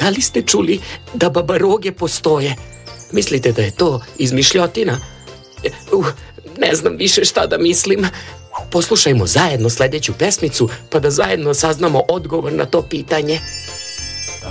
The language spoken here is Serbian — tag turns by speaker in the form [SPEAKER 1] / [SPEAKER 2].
[SPEAKER 1] Da li ste čuli da babaroge postoje? Mislite da je to izmišljotina? Ne znam više šta da mislim. Poslušajmo zajedno sledeću pesmicu pa da zajedno saznamo odgovor na to pitanje.